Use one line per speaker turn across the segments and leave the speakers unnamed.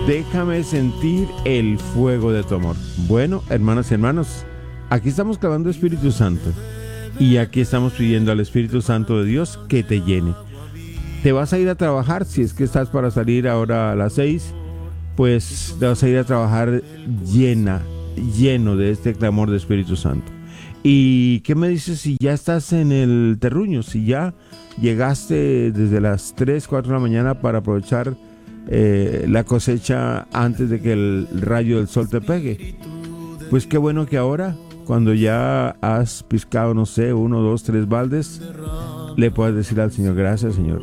Déjame sentir el fuego de tu amor. Bueno, hermanas y hermanos, aquí estamos clamando Espíritu Santo. Y aquí estamos pidiendo al Espíritu Santo de Dios que te llene. Te vas a ir a trabajar, si es que estás para salir ahora a las 6, pues te vas a ir a trabajar lleno de este clamor de Espíritu Santo. ¿Y qué me dices si ya estás en el terruño? Si ya llegaste desde las 3, 4 de la mañana para aprovechar la cosecha antes de que el rayo del sol te pegue. Pues qué bueno que ahora, cuando ya has piscado, no sé, 1, 2, 3 baldes, le puedas decir al Señor: gracias, Señor.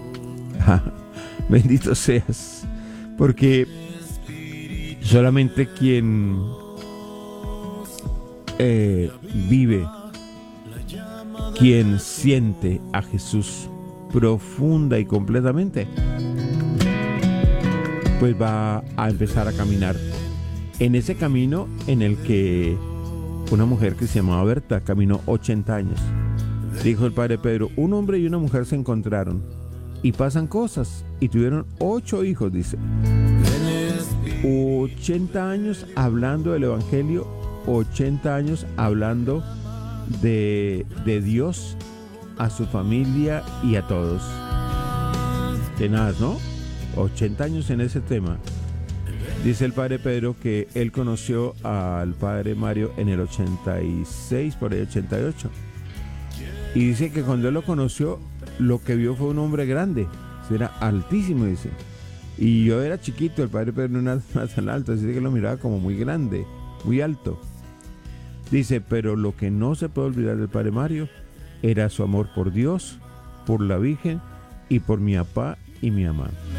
Bendito seas. Porque solamente quien vive, quien siente a Jesús profunda y completamente, pues va a empezar a caminar en ese camino en el que una mujer que se llamaba Berta caminó 80 años. Dijo el padre Pedro: un hombre y una mujer se encontraron y pasan cosas, y tuvieron 8 hijos, dice. 80 años hablando del Evangelio, 80 años hablando de Dios a su familia y a todos. Tenaz, ¿no? 80 años en ese tema. Dice el padre Pedro que él conoció al padre Mario en el 86, por ahí 88. Y dice que cuando él lo conoció, lo que vio fue un hombre grande. Era altísimo, dice. Y yo era chiquito, el padre Pedro no era tan alto, así que lo miraba como muy grande, muy alto. Dice, pero lo que no se puede olvidar del padre Mario era su amor por Dios, por la Virgen y por mi papá y mi mamá.